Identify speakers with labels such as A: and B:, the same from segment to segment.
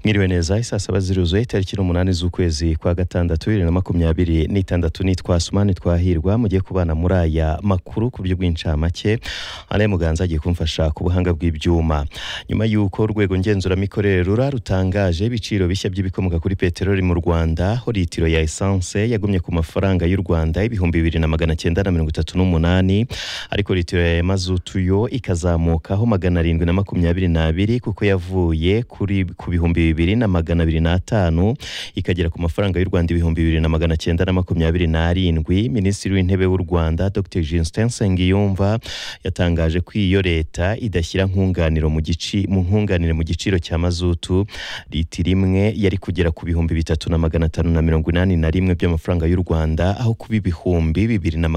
A: Mwiriwe neza isaa 7 ziruzuye tariki 8 z'ukwezi kwa gatandatu 2026 nitwa Sumani Twahirwa mugiye kubana muri aya makuru ku buryo bw'incamake. Ale Muganza agiye kumfasha ku buhanga bw'ibyuma. Nyuma y'uko urwego ngenzuramikorere rura rutangaje ibiciro bishya by'ibikomoka kuri peteroli mu Rwanda, ho litiro ya essence yagumye ku mafaranga y'u Rwanda 2938, ariko litiro ya mazutu yo ikazamukaho 722 kuko yavuye ku bihumbi 2205 ikagera ku mafaranga y'u Rwanda 2927. Minisitiri w'Intebe w'u Rwanda Dr Justin Nsengiyumva yatangaje ko iyo leta idashyira nkunganire mu giciro cya mazutu, litiro imwe yari kugera ku bihumbi 3581 by'amafaranga y'u Rwanda aho kuba ibihumbi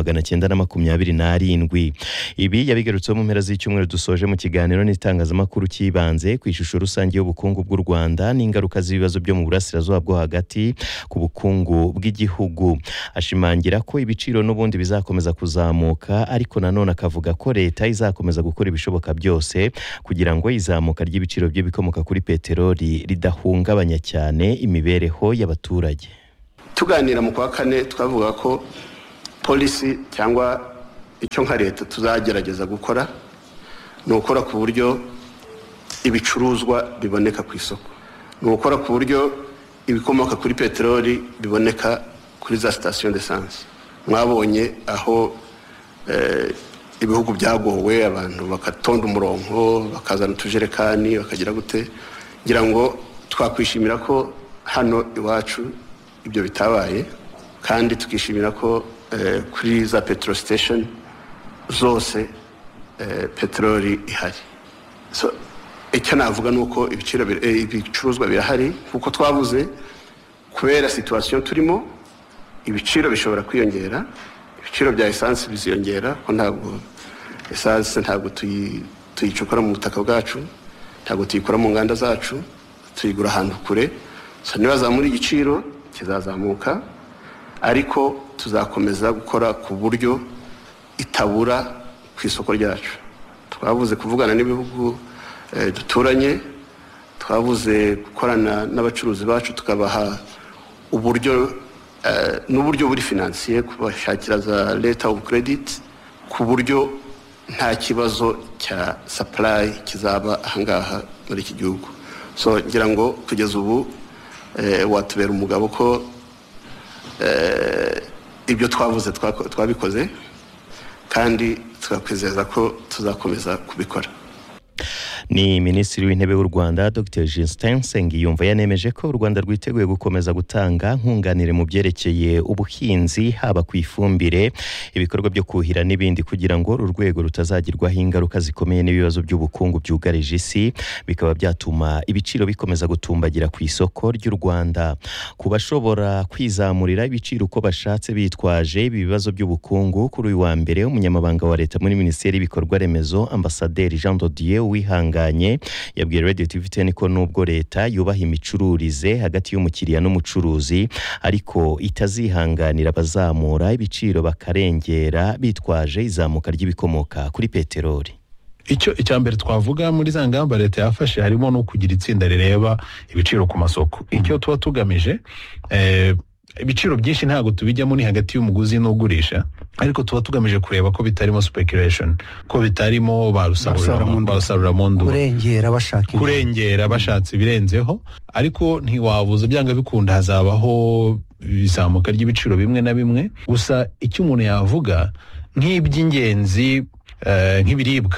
A: 2927. Ibi yabigarutseho mu mpera z'icyumweru dusoje mu kiganiro n'itangazamakuru kibanze ku ishusho rusange y'ubukungu bw'u Rwanda n'ingaruka z'ibibazo byo mu burasirazuba bwo hagati ku bukungu bw'igihugu. Ashimangira ko ibiciro n'ubundi bizakomeza kuzamuka, ariko nanone akavuga ko leta izakomeza gukora ibishoboka byose kugira ngo izamuka ry'ibiciro by'ibikomoka kuri peteroli ridahungabanya cyane imibereho y'abaturage.
B: Tuganira mu kwa kane twavuga ko polisi cyangwa icyo nka leta tuzagerageza gukora ni ukora ku buryo ibicuruzwa biboneka ku isoko, ni ukora ku buryo ibikomoka kuri peteroli biboneka kuri za station d'essence. Mwabonye aho ibihugu byagowe, abantu bakatonda umurongo bakazana utujerekani bakagira gute, ngira ngo twakwishimira ko hano iwacu ibyo bitabaye, kandi tukishimira ko kuri za petrol station zose peteroli ihari. So icyo navuga nuko ibicuruzwa birahari kuko twabuze, kubera situation turimo ibiciro bishobora kwiyongera, ibiciro bya essence biziyongera ko ntabwo essence ntabwo tuyicukura mu butaka bwacu, ntabwo tuyikora mu nganda zacu, tuyigura ahantu kure. So nibaza muri igiciro kizazamuka, ariko tuzakomeza gukora ku buryo itabura ku isoko ryacu. Twabuze kuvugana n'ibihugu duturanye, twabuze gukorana n'abacuruzi bacu tukabaha uburyo n'uburyo buri financier, kubashakira za letter of credit ku buryo nta kibazo cya supply kizaba ahangaha muri iki gihugu. So ngira ngo kugeza ubu watubera umugabo ko ibyo twavuze twabikoze, kandi tukakwizeza ko tuzakomeza kubikora.
A: Ni Minisitiri w'Intebe w'u Rwanda Dr Justin Nsengiyumva yanemeje ko u Rwanda rwiteguye gukomeza gutanga nkunganire mu byerekeye ubuhinzi, haba ku ifumbire, ibikorwa byo kuhira n'ibindi, kugira ngo uru rwego rutazagirwaho ingaruka zikomeye n'ibibazo by'ubukungu byugarije isi, bikaba byatuma ibiciro bikomeza gutumbagira ku isoko ry'u Rwanda. Ku bashobora kwizamurira ibiciro uko bashatse bitwaje ibibazo by'ubukungu, kuri uyu wa mbere umunyamabanga wa leta muri Minisiteri y'Ibikorwa Remezo Ambasaderi Jean Dodier Uwihanganye yabwiye Radio TV10 ko nubwo leta yubaha imicururize hagati y'umukiriya n'umucuruzi, ariko itazihanganira abazamura ibiciro bakarengera bitwaje izamuka ry'ibikomoka kuri peteroli.
C: Icyambere twavuga muri za ngamba leta yafashe harimo no kugira itsinda rireba ibiciro ku masoko. Icyo tuba tugamije, ibiciro byinshi ntago tubijyamo ni hagati y'umuguzi n'ugurisha, ariko tuba tugamije kureba ko bitarimo speculation, ko bitarimo barusarura mu ndu, kurengera bashatse birenzeho. Ariko ntiwabuza byanga bikunda hazabaho bizamuka ry'ibiciro bimwe na bimwe. Gusa icyo umuntu yavuga nk'iby'ingenzi nk'ibiribwa,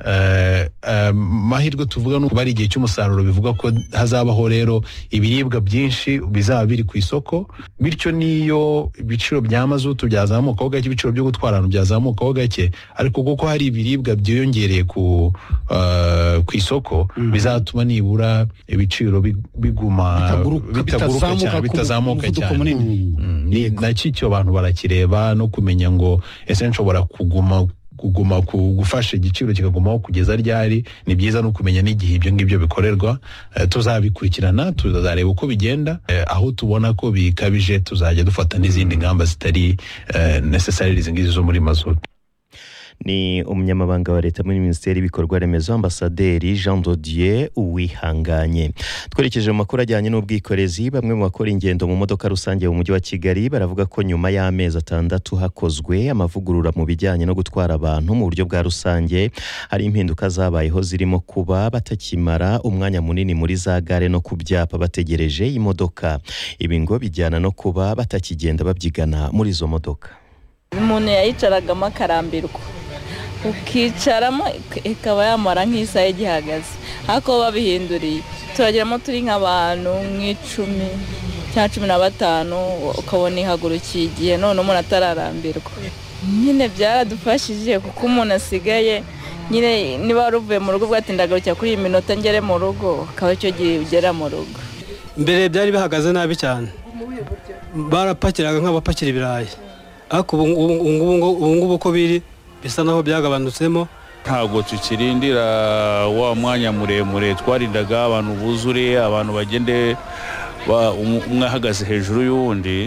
C: mahirwe tuvuga nuko bari igihe cy'umusaruro, bivuga ko hazabaho rero ibiribwa byinshi bizaba biri ku isoko, bityo niyo ibiciro bya mazutu byazamukaho gake, ibiciro byo gutwara abantu byazamukaho gake, ariko kuko hari ibiribwa byiyongereye ku isoko, bizatuma nibura ibiciro biguma bitazamuka cyane. Nacyo icyo abantu barakireba no kumenya ngo ese nshobora kuguma gufasha igiciro kikagumaho kugeza ryari. Ni byiza no kumenya n'igihe ibyo ngibyo bikorerwa. Tuzabikurikirana, tuzareba uko bigenda, aho tubona ko bikabije tuzajya dufata n'izindi ngamba zitari necessary izi ngizi zo muri mazutu.
A: ni umunyamabanga wa leta muri minisiteri y'ibikorwa remezo ambasaderi Jean Dodier Uwihanganye. Twerekeje mu makuru ajyanye n'ubwikorezi. Bamwe mu bakora ingendo mu modoka rusange mu mujyi wa Kigali baravuga ko nyuma y'amezi 6 hakozwe amavugurura mu bijyanye no gutwara abantu mu buryo bwa rusange, hari impinduka zabayeho zirimo kuba batakimara umwanya munini muri za gare no ku byapa bategereje imodoka. Ibi ngo bijyana no kuba batakigenda babyigana muri izo modoka.
D: Umuntu yayicaragamo akarambirwa, ukicaramo ikaba yamara nk'isaha igihagaze. Hako babihinduriye turageramo turi nk'abantu nk'icumi cyangwa 15 ukabona ihagurukiye igihe none umuntu atararambirwa. Nyine byaradufashije kuko umuntu asigaye nyine niba ruvuye mu rugo bwatindagarukira kuri iyi minota ngere mu rugo akaba cyo gihe ugera mu rugo.
E: Mbere byari bihagaze nabi cyane, barapakiraga nk'abapakira ibirayi, ariko ubu ngubu uko biri bisa naho byagabanutsemo.
F: Ntabwo tukirindira wa mwanya muremure twarindaga abantu buzure, abantu bagende umwe ahagaze hejuru y'uwundi.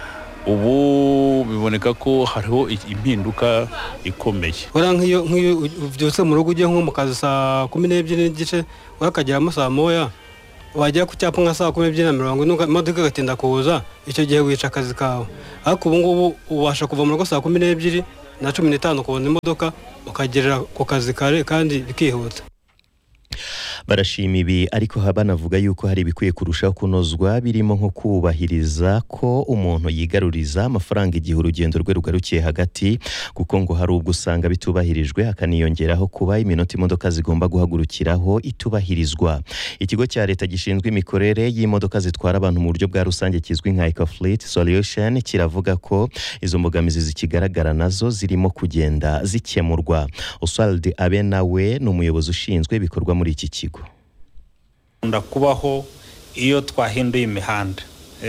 F: Ubu biboneka ko hariho impinduka ikomeye.
E: Nk'iyo ubyutse mu rugo ugiye nko mu kazi saa 12:30 urakageramo saa moya, wajya ku cyapa nka saa 12:40 imodoka igatinda kuza, icyo gihe wica akazi kawe. Ariko ubu ngubu ubasha kuva mu rugo saa 12:15 kubona imodoka ukagerera ku kazi kare kandi bikihuta.
A: Barashima ibi, ariko banavuga yuko hari ibikwiye kurushaho kunozwa, birimo nko kubahiriza ko umuntu yigaruriza amafaranga igihe urugendo rwe rugarukiye hagati, kuko ngo hari ubwo usanga bitubahirijwe, hakaniyongeraho kuba iminota imodoka zigomba guhagurukiraho itubahirizwa. Ikigo cya leta gishinzwe imikorere y'imodoka zitwara abantu mu buryo bwa rusange kizwi nka Ecofleet Solution kiravuga ko izo mbogamizi zikigaragara nazo zirimo kugenda zikemurwa. Oswald Abe nawe ni umuyobozi ushinzwe ibikorwa muri iki kigo.
G: Ndakubaho iyo twahinduye imihanda,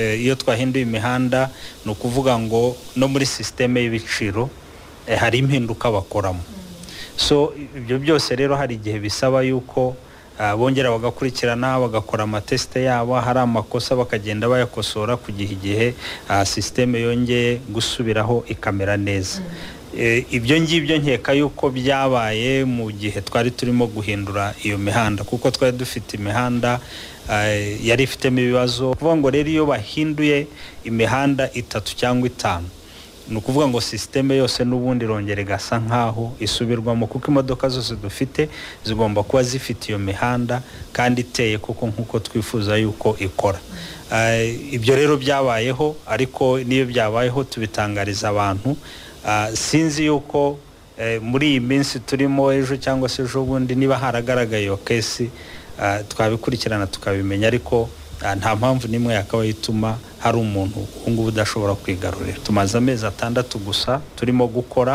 G: no kuvuga ngo no muri systeme y'ibiciro hari impinduka bakoramo. So ibyo byose rero hari igihe bisaba yuko bongera bagakurikirana bagakora amateste yabo, hari amakosa bakagenda bayakosora kugihe igihe systeme yongeye gusubiraho ikamera neza. Ibyo ngibyo nkeka yuko byabaye mu gihe twari turimo guhindura iyo mihanda, kuko twari dufite imihanda yari ifitemo ibibazo. Kuvuga ngo rero iyo bahinduye imihanda 3 cyangwa 5, ni ukuvuga ngo systeme yose n'ubundi rongere gasa nkaho isubirwamo, kuko imodoka zose dufite zigomba kuba zifite iyo mihanda kandi iteye kuko nkuko twifuza yuko ikora. Ibyo rero byabayeho, ariko niyo byabayeho tubitangariza abantu. Sinzi yuko muri iyi minsi turimo ejo cyangwa se ejo bundi niba haragaragaye iyo kesi twabikurikirana tukabimenya, ariko nta mpamvu nimwe yakaba yituma hari umuntu ngubu udashobora kwigarurira. Tumaze amezi 6 gusa turimo gukora,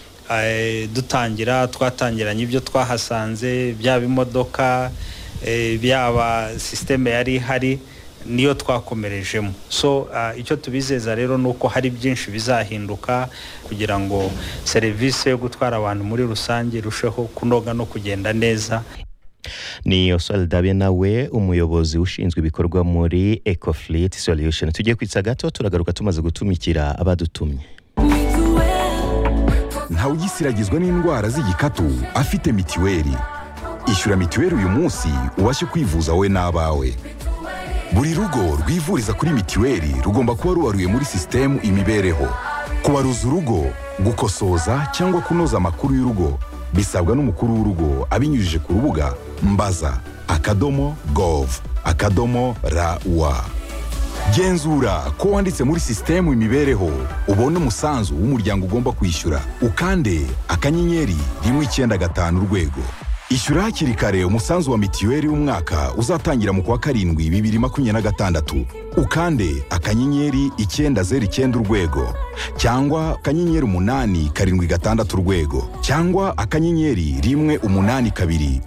G: twatangiranye ibyo twahasanze, byaba imodoka byaba systeme yari ihari, niyo twakomerejemo. So icyo tubizeza rero nuko hari byinshi bizahinduka kugira ngo serivisi yo gutwara abantu muri rusange irusheho kunoga no kugenda neza.
A: Ni Oswald Abe nawe umuyobozi ushinzwe ibikorwa muri Ecofleet Solution. Tugiye kwitsa gato turagaruka tumaze gutumikira abadutumye.
H: Ntawe ugisiragizwa n'indwara z'igikatu afite mitiweli. Ishyura mitiweli uyu munsi ubashe kwivuza we n'abawe. Buri rugo rwivuriza kuri mitiweli rugomba kuba ruwaruye muri systemu imibereho. Kubaruza urugo, gukosoza cyangwa kunoza amakuru y'urugo bisabwa n'umukuru w'urugo abinyujije ku rubuga mbaza.gov.rw. Genzura ko wanditse muri systemu imibereho, ubone umusanzu w'umuryango ugomba kwishyura, ukande *195 urwego. Ishyura hakiri kare umusanzu wa mitiweli w'umwaka uzatangira mu kwa 7 2026. Ukande *909 urwego, cyangwa *876 urwego, cyangwa *182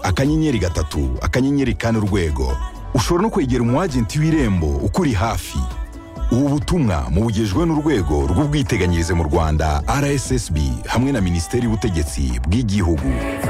H: 3 urwego. Ushobora no kwegera umwagenti w'Irembo ukuri hafi. Ubu butumwa mubugejwe n'urwego rw'ubwiteganyirize mu Rwanda RSSB hamwe na Minisiteri y'Ubutegetsi bw'Igihugu.